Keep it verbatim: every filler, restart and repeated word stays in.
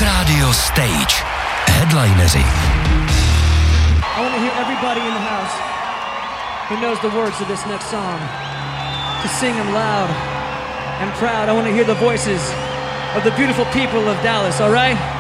Radio Stage. Headlineři. I want to hear everybody in the house who knows the words of this next song to sing them loud and proud. I want to hear the voices of the beautiful people of Dallas, all right?